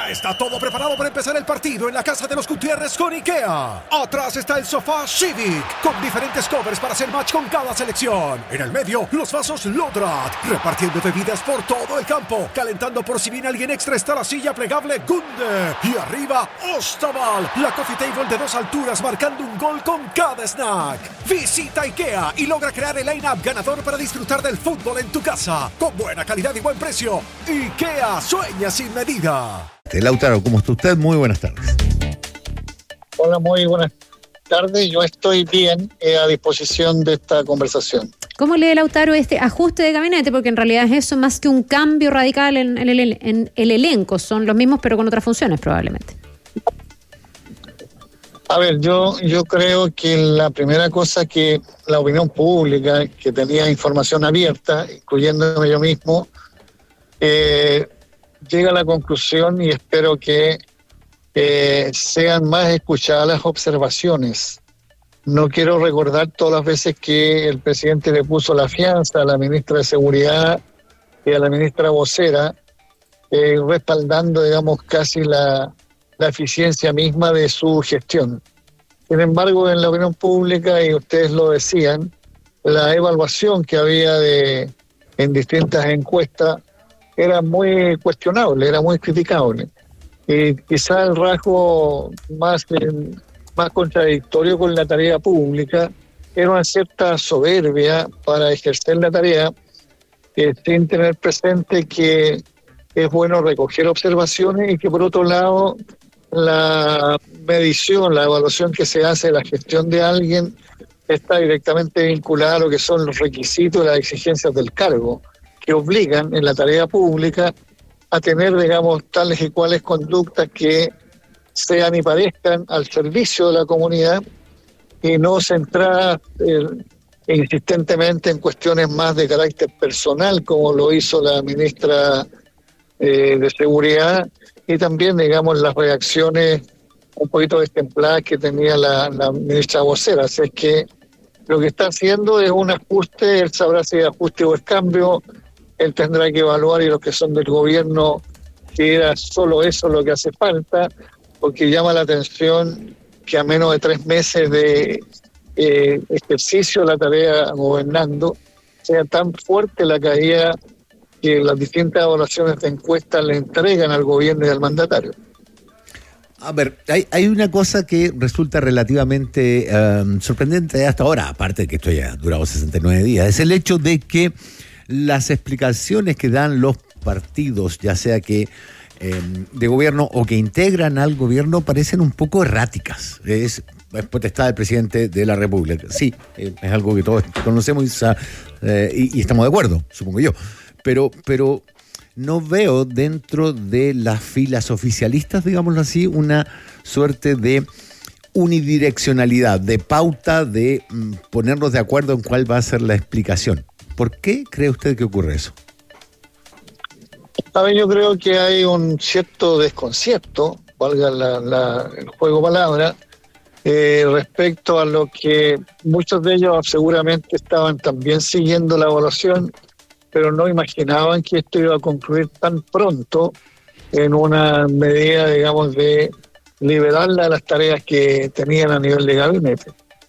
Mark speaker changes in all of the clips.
Speaker 1: Ya está todo preparado para empezar el partido en la casa de los Gutiérrez con IKEA. Atrás está el sofá Civic, con diferentes covers para hacer match con cada selección. En el medio, los vasos Lodrat, repartiendo bebidas por todo el campo. Calentando por si viene alguien extra está la silla plegable Gunde. Y arriba, Ostaval, la coffee table de 2 alturas marcando un gol con cada snack. Visita IKEA y logra crear el line-up ganador para disfrutar del fútbol en tu casa. Con buena calidad y buen precio. IKEA, sueña sin medida.
Speaker 2: Lautaro, ¿cómo está usted? Muy buenas tardes.
Speaker 3: Hola, muy buenas tardes. Yo estoy bien a disposición de esta conversación.
Speaker 4: ¿Cómo lee Lautaro este ajuste de gabinete? Porque en realidad es eso más que un cambio radical en el elenco. Son los mismos pero con otras funciones probablemente.
Speaker 3: A ver, yo creo que la primera cosa que la opinión pública, que tenía información abierta, incluyéndome yo mismo, llega a la conclusión y espero que sean más escuchadas las observaciones. No quiero recordar todas las veces que el presidente le puso la fianza a la ministra de Seguridad y a la ministra vocera, respaldando, digamos, casi la eficiencia misma de su gestión. Sin embargo, en la opinión pública, y ustedes lo decían, la evaluación que había en distintas encuestas era muy cuestionable, era muy criticable. Y quizá el rasgo más contradictorio con la tarea pública era una cierta soberbia para ejercer la tarea, sin tener presente que es bueno recoger observaciones y que por otro lado la medición, la evaluación que se hace de la gestión de alguien está directamente vinculada a lo que son los requisitos y las exigencias del cargo, que obligan en la tarea pública a tener, digamos, tales y cuales conductas que sean y parezcan al servicio de la comunidad y no centradas insistentemente en cuestiones más de carácter personal, como lo hizo la ministra de Seguridad, y también, digamos, las reacciones un poquito destempladas que tenía la ministra vocera. Así es que lo que está haciendo es un ajuste, él sabrá si es ajuste o es cambio, él tendrá que evaluar, y los que son del gobierno, que era solo eso lo que hace falta, porque llama la atención que a menos de 3 meses de ejercicio de la tarea gobernando, sea tan fuerte la caída que las distintas evaluaciones de encuestas le entregan al gobierno y al mandatario.
Speaker 2: A ver, hay una cosa que resulta relativamente sorprendente hasta ahora, aparte de que esto ya ha durado 69 días, es el hecho de que las explicaciones que dan los partidos, ya sea que de gobierno o que integran al gobierno, parecen un poco erráticas. Es potestad del presidente de la República. Sí, es algo que todos conocemos y estamos de acuerdo, supongo yo. Pero no veo dentro de las filas oficialistas, digámoslo así, una suerte de unidireccionalidad, de pauta, de ponernos de acuerdo en cuál va a ser la explicación. ¿Por qué cree usted que ocurre eso?
Speaker 3: A ver, yo creo que hay un cierto desconcierto, valga el juego de palabras, respecto a lo que muchos de ellos seguramente estaban también siguiendo la evaluación, pero no imaginaban que esto iba a concluir tan pronto en una medida, digamos, de liberarla de las tareas que tenían a nivel de gabinete.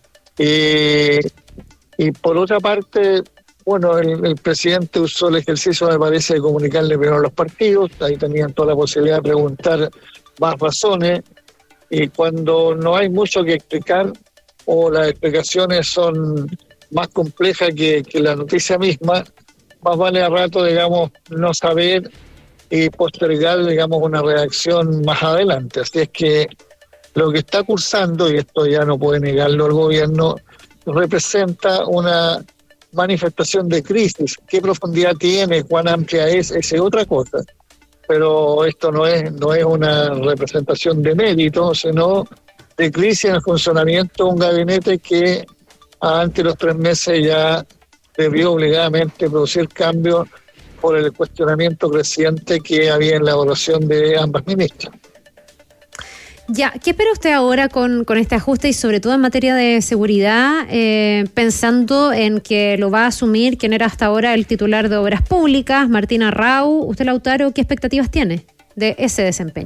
Speaker 3: Y por otra parte, bueno, el presidente usó el ejercicio, me parece, de comunicarle primero a los partidos, ahí tenían toda la posibilidad de preguntar más razones, y cuando no hay mucho que explicar o las explicaciones son más complejas que la noticia misma, más vale a rato, digamos, no saber y postergar, digamos, una reacción más adelante. Así es que lo que está cursando, y esto ya no puede negarlo el gobierno, representa una manifestación de crisis. ¿Qué profundidad tiene? ¿Cuán amplia es? Esa es otra cosa. Pero esto no es una representación de mérito, sino de crisis en el funcionamiento de un gabinete que antes de los 3 meses ya debió obligadamente producir cambios por el cuestionamiento creciente que había en la evaluación de ambas ministras.
Speaker 4: Ya, ¿qué espera usted ahora con este ajuste y sobre todo en materia de seguridad, pensando en que lo va a asumir quien era hasta ahora el titular de Obras Públicas, Martín Arrau? Usted, Lautaro, ¿qué expectativas tiene de ese desempeño?